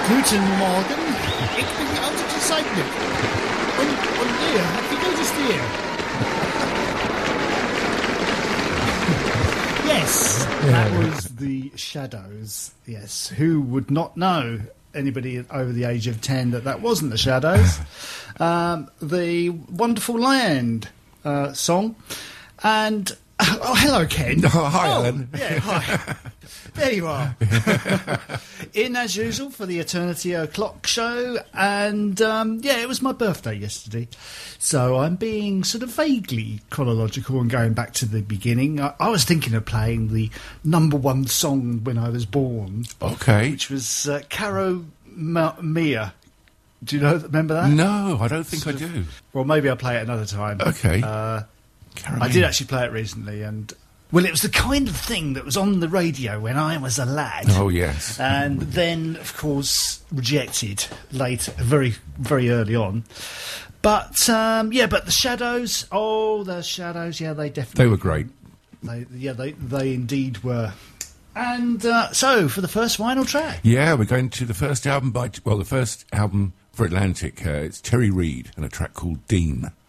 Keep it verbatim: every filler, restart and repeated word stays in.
Guten Morgen. Ik ben uitgezeichnet. Und, und hier, wie geht es dir? Yes, that was the Shadows. Yes, who would not know, anybody over the age of ten, that that wasn't the Shadows? um, the Wonderful Land uh, song. And, oh, hello, Ken. Oh, hi, oh, Alan. Yeah, hi. There you are. In, as usual, for the Eternity O'Clock show. And, um, yeah, it was my birthday yesterday. So I'm being sort of vaguely chronological and going back to the beginning. I, I was thinking of playing the number one song when I was born. Okay. Which was uh, Caro Ma- Mia. Do you know? Remember that? No, I don't think Sort I of- do. Well, maybe I'll play it another time. Okay. Uh, Caro I did Mia. actually play it recently, and well, it was the kind of thing that was on the radio when I was a lad. Oh, yes. And then, of course, rejected late, very, very early on. But um, yeah, but the Shadows. Oh, the Shadows. Yeah, they definitely. They were great. They, yeah, they they indeed were. And uh, so, for the first vinyl track, Yeah, we're going to the first album by... Well, the first album for Atlantic. Uh, it's Terry Reid and a track called Dean.